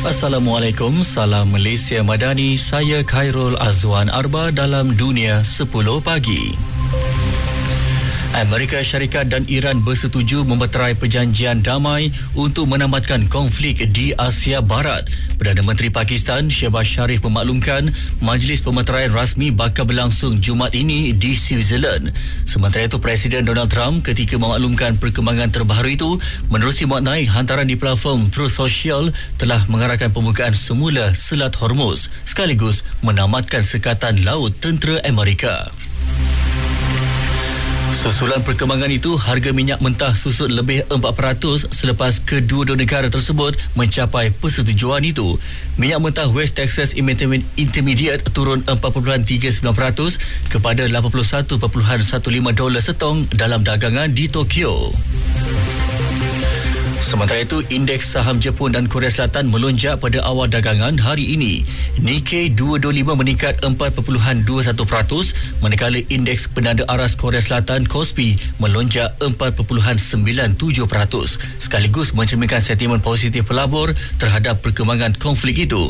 Assalamualaikum, salam Malaysia Madani. Saya Khairul Azwan Arba dalam Dunia 10 Pagi. Amerika Syarikat dan Iran bersetuju memeterai perjanjian damai untuk menamatkan konflik di Asia Barat. Perdana Menteri Pakistan Shehbaz Sharif memaklumkan majlis pemeteraian rasmi bakal berlangsung Jumaat ini di Switzerland. Sementara itu, Presiden Donald Trump ketika memaklumkan perkembangan terbaru itu menerusi muat naik hantaran di platform Truth Social telah mengarahkan pembukaan semula Selat Hormuz sekaligus menamatkan sekatan laut tentera Amerika. Susulan perkembangan itu, harga minyak mentah susut lebih 4% selepas kedua-dua negara tersebut mencapai persetujuan itu. Minyak mentah West Texas Intermediate turun 4.39% kepada $81.15 setong dalam dagangan di Tokyo. Sementara itu, indeks saham Jepun dan Korea Selatan melonjak pada awal dagangan hari ini. Nikkei 225 meningkat 4.21%, manakala indeks penanda aras Korea Selatan KOSPI melonjak 4.97%, sekaligus mencerminkan sentimen positif pelabur terhadap perkembangan konflik itu.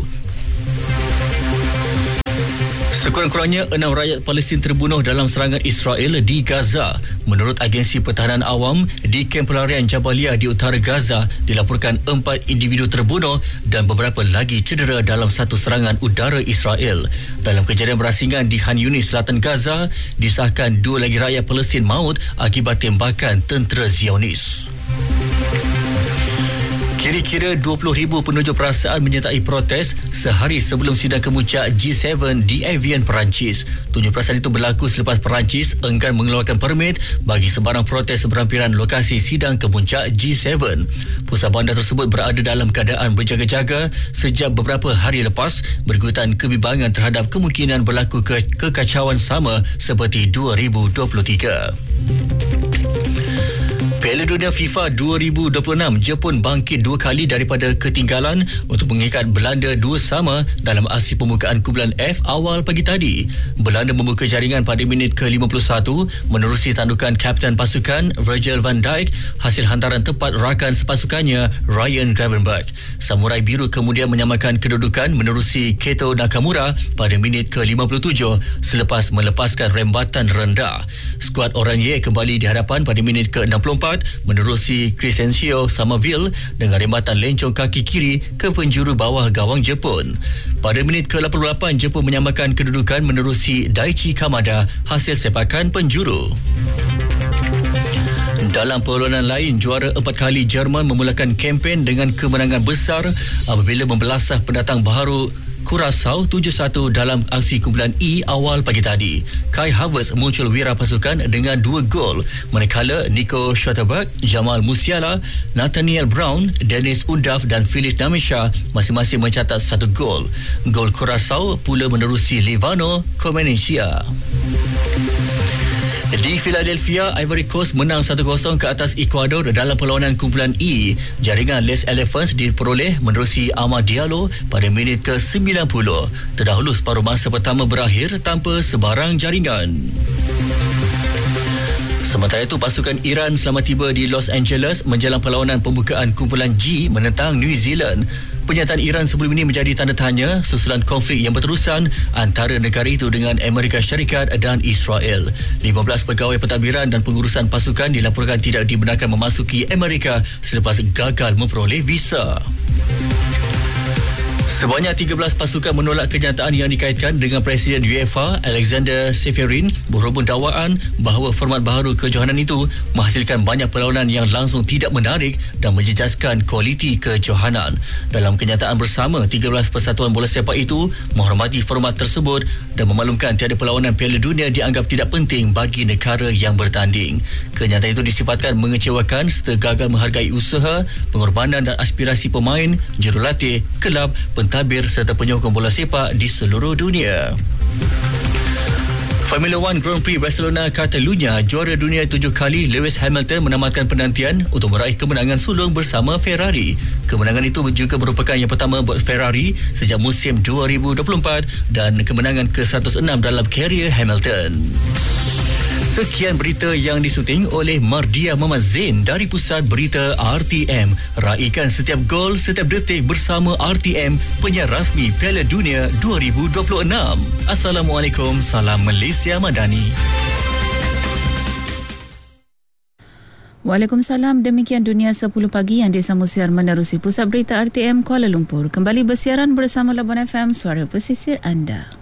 Sekurang-kurangnya 6 rakyat Palestin terbunuh dalam serangan Israel di Gaza. Menurut agensi pertahanan awam, di kamp pelarian Jabalia di utara Gaza dilaporkan 4 individu terbunuh dan beberapa lagi cedera dalam satu serangan udara Israel. Dalam kejadian berasingan di Khan Yunis, selatan Gaza, disahkan 2 lagi rakyat Palestin maut akibat tembakan tentera Zionis. Kira-kira 20,000 penunjuk perasaan menyertai protes sehari sebelum sidang kemuncak G7 di Evian, Perancis. Tunjuk perasaan itu berlaku selepas Perancis enggan mengeluarkan permit bagi sebarang protes seberhampiran lokasi sidang kemuncak G7. Pusat bandar tersebut berada dalam keadaan berjaga-jaga sejak beberapa hari lepas berikutan kebimbangan terhadap kemungkinan berlaku kekacauan sama seperti 2023. Piala Dunia FIFA 2026, Jepun bangkit 2 kali daripada ketinggalan untuk mengikat Belanda 2-2 dalam aksi pembukaan kumpulan F awal pagi tadi. Belanda membuka jaringan pada minit ke-51 menerusi tandukan kapten pasukan Virgil van Dijk hasil hantaran tepat rakan sepasukannya Ryan Gravenberch. Samurai Biru kemudian menyamakan kedudukan menerusi Keto Nakamura pada minit ke-57 selepas melepaskan rembatan rendah. Skuad Oranye kembali di hadapan pada minit ke-64 menerusi Crescencio Somerville dengan rembatan lencong kaki kiri ke penjuru bawah gawang Jepun. Pada minit ke-88, Jepun menyamakan kedudukan menerusi Daichi Kamada hasil sepakan penjuru. Dalam perlawanan lain, juara 4 kali Jerman memulakan kempen dengan kemenangan besar apabila membelasah pendatang baharu Curaçao 7-1 dalam aksi kumpulan E awal pagi tadi. Kai Havertz muncul wira pasukan dengan 2 gol, manakala Nico Schlotterberg, Jamal Musiala, Nathaniel Brown, Dennis Undav dan Felix Namisha masing-masing mencatat 1 gol. Gol Curaçao pula menerusi Livano Comencia. Di Philadelphia, Ivory Coast menang 1-0 ke atas Ecuador dalam perlawanan kumpulan E. Jaringan Les Elephants diperoleh menerusi Amad Diallo pada minit ke-90. Terdahulu separuh masa pertama berakhir tanpa sebarang jaringan. Sementara itu, pasukan Iran selamat tiba di Los Angeles menjelang perlawanan pembukaan kumpulan G menentang New Zealand. Pernyataan Iran sebelum ini menjadi tanda tanya susulan konflik yang berterusan antara negara itu dengan Amerika Syarikat dan Israel. 15 pegawai pentadbiran dan pengurusan pasukan dilaporkan tidak dibenarkan memasuki Amerika selepas gagal memperoleh visa. Sebanyak 13 pasukan menolak kenyataan yang dikaitkan dengan Presiden UEFA Alexander Seferin berhubung dakwaan bahawa format baharu kejohanan itu menghasilkan banyak perlawanan yang langsung tidak menarik dan menjejaskan kualiti kejohanan. Dalam kenyataan bersama, 13 persatuan bola sepak itu menghormati format tersebut dan memaklumkan tiada perlawanan Piala Dunia dianggap tidak penting bagi negara yang bertanding. Kenyataan itu disifatkan mengecewakan serta gagal menghargai usaha, pengorbanan dan aspirasi pemain, jurulatih, kelab, pentadbir serta penyokong bola sepak di seluruh dunia. Formula 1 Grand Prix Barcelona Catalunya, juara dunia 7 kali Lewis Hamilton menamatkan penantian untuk meraih kemenangan sulung bersama Ferrari. Kemenangan itu juga merupakan yang pertama buat Ferrari sejak musim 2024 dan kemenangan ke-106 dalam karier Hamilton. Sekian berita yang disunting oleh Mardia Muhammad Zain dari Pusat Berita RTM. Raikan setiap gol, setiap detik bersama RTM, penyiar rasmi Piala Dunia 2026. Assalamualaikum, salam Malaysia Madani. Waalaikumsalam, demikian Dunia 10 pagi yang disambung siar menerusi Pusat Berita RTM Kuala Lumpur. Kembali bersiaran bersama Labuan FM, suara pesisir anda.